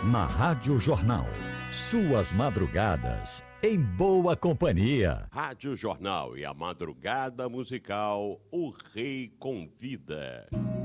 Na Rádio Jornal, suas madrugadas em boa companhia. Rádio Jornal e a madrugada musical, o Rei Convida.